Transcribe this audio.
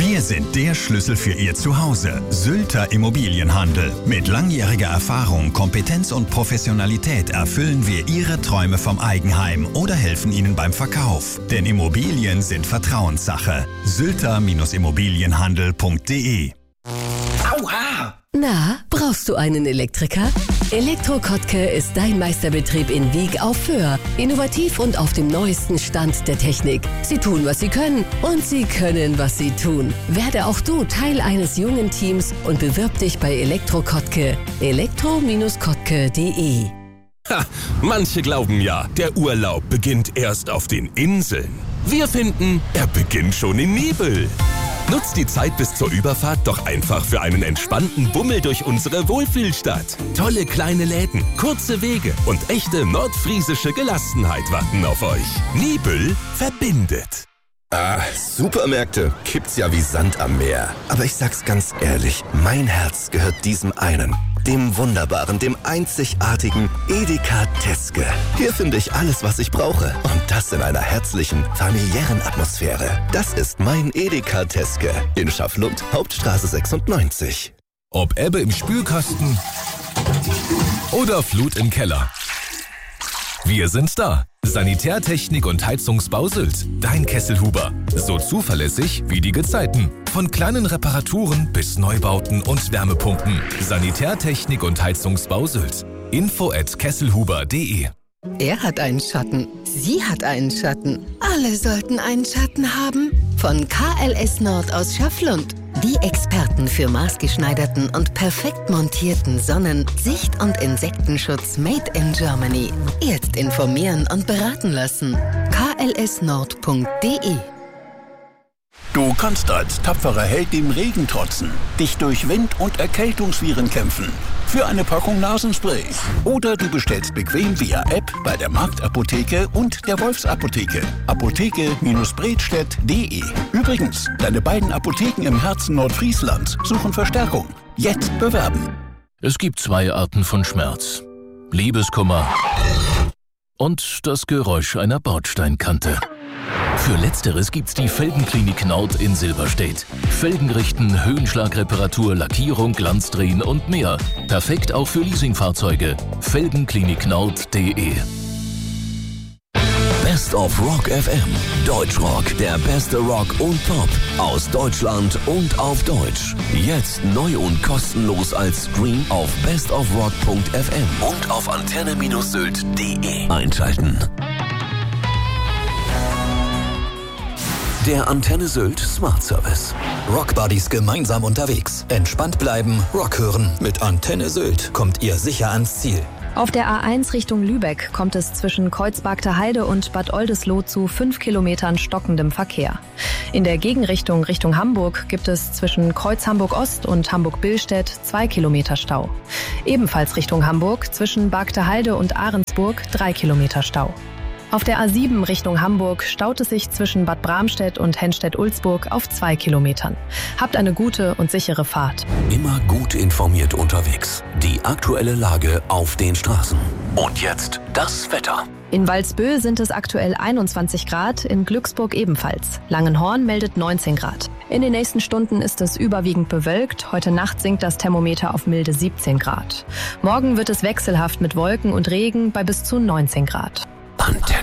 Wir sind der Schlüssel für Ihr Zuhause. Sylter Immobilienhandel. Mit langjähriger Erfahrung, Kompetenz und Professionalität erfüllen wir Ihre Träume vom Eigenheim oder helfen Ihnen beim Verkauf. Denn Immobilien sind Vertrauenssache. sylter-immobilienhandel.de. Aua! Na, brauchst du einen Elektriker? Elektro Kottke ist dein Meisterbetrieb in Wieg auf Föhr. Innovativ und auf dem neuesten Stand der Technik. Sie tun, was sie können und sie können, was sie tun. Werde auch du Teil eines jungen Teams und bewirb dich bei Elektro Kottke. elektro-kottke.de. Ha, manche glauben ja, der Urlaub beginnt erst auf den Inseln. Wir finden, er beginnt schon in Nibel. Nutzt die Zeit bis zur Überfahrt doch einfach für einen entspannten Bummel durch unsere Wohlfühlstadt. Tolle kleine Läden, kurze Wege und echte nordfriesische Gelassenheit warten auf euch. Nibel verbindet. Supermärkte gibt's ja wie Sand am Meer. Aber ich sag's ganz ehrlich, mein Herz gehört diesem einen. Dem wunderbaren, dem einzigartigen Edeka Teske. Hier finde ich alles, was ich brauche. Und das in einer herzlichen, familiären Atmosphäre. Das ist mein Edeka Teske in Schafflund, Hauptstraße 96. Ob Ebbe im Spülkasten oder Flut im Keller. Wir sind da. Sanitärtechnik und Heizungsbau Sylt. Dein Kesselhuber. So zuverlässig wie die Gezeiten. Von kleinen Reparaturen bis Neubauten und Wärmepumpen. Sanitärtechnik und Heizungsbau Sylt. info@kesselhuber.de. Er hat einen Schatten. Sie hat einen Schatten. Alle sollten einen Schatten haben. Von KLS Nord aus Schafflund. Die Experten für maßgeschneiderten und perfekt montierten Sonnen-, Sicht- und Insektenschutz made in Germany. Jetzt informieren und beraten lassen. klsnord.de. Du kannst als tapferer Held dem Regen trotzen, dich durch Wind- und Erkältungsviren kämpfen. Für eine Packung Nasenspray. Oder du bestellst bequem via App bei der Marktapotheke und der Wolfsapotheke. Apotheke-Bredstedt.de. Übrigens, deine beiden Apotheken im Herzen Nordfrieslands suchen Verstärkung. Jetzt bewerben. Es gibt 2 Arten von Schmerz. Liebeskummer und das Geräusch einer Bordsteinkante. Für Letzteres gibt's die Felgenklinik Nord in Silberstedt. Felgen richten, Höhenschlagreparatur, Lackierung, Glanzdrehen und mehr. Perfekt auch für Leasingfahrzeuge. Felgenkliniknord.de. Best of Rock FM. Deutschrock, der beste Rock und Pop aus Deutschland und auf Deutsch. Jetzt neu und kostenlos als Stream auf bestofrock.fm und auf antenne-sylt.de einschalten. Der Antenne Sylt Smart Service. Rockbuddies gemeinsam unterwegs. Entspannt bleiben, Rock hören. Mit Antenne Sylt kommt ihr sicher ans Ziel. Auf der A1 Richtung Lübeck kommt es zwischen Kreuzbargter Heide und Bad Oldesloe zu 5 Kilometern stockendem Verkehr. In der Gegenrichtung Richtung Hamburg gibt es zwischen Kreuz Hamburg Ost und Hamburg-Billstedt 2 Kilometer Stau. Ebenfalls Richtung Hamburg zwischen Bargter Heide und Ahrensburg 3 Kilometer Stau. Auf der A7 Richtung Hamburg staut es sich zwischen Bad Bramstedt und Henstedt-Ulzburg auf 2 Kilometern. Habt eine gute und sichere Fahrt. Immer gut informiert unterwegs. Die aktuelle Lage auf den Straßen. Und jetzt das Wetter. In Walsbö sind es aktuell 21 Grad, in Glücksburg ebenfalls. Langenhorn meldet 19 Grad. In den nächsten Stunden ist es überwiegend bewölkt. Heute Nacht sinkt das Thermometer auf milde 17 Grad. Morgen wird es wechselhaft mit Wolken und Regen bei bis zu 19 Grad. Antenne.